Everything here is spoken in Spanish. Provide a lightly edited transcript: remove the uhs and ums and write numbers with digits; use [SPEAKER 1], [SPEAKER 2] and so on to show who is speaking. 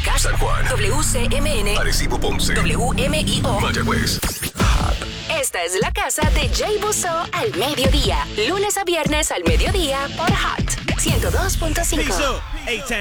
[SPEAKER 1] Moca,
[SPEAKER 2] San Juan,
[SPEAKER 1] WCMN,
[SPEAKER 2] Arecibo, Ponce,
[SPEAKER 1] WMIO,
[SPEAKER 2] Mayagüez.
[SPEAKER 1] Esta es la casa de Jay Busso al mediodía. Lunes a viernes al mediodía por Hot 102.5.
[SPEAKER 3] A-Town.